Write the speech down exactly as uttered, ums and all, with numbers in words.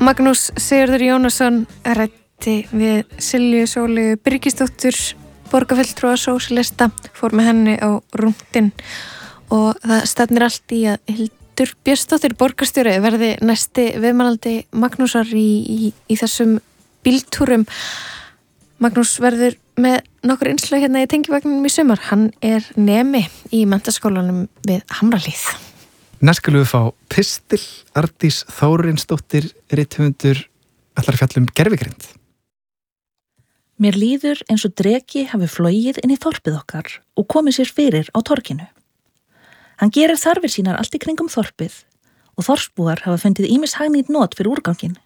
Magnús Sigurður Jónasson ræddi við Silju Sólu Birgisdóttur, borgarfulltrúa sósíalista, fór með henni á rúndinn og það stefnir allt í að Hildur Björnsdóttir borgarstjóri verði næsti viðmælandi Magnúsar í, í, í þessum bíltúrum. Magnús verður með nokkur innslag hérna í tengivagninum í sumar. Hann er nemi í menntaskólanum við Hamrahlíð. Næst skulum við fá pistil. Arndís Þórinsdóttir, rithöfundur, ætlar að fjalla um gervigreind. Mér líður eins og dreki hafi flogið inn í þorpið okkar og komið sér fyrir á torginu. Hann gerir þarfir sínar allt í kringum þorpið og þorpsbúar hafa fundið ýmis hagnýt not fyrir úrganginn.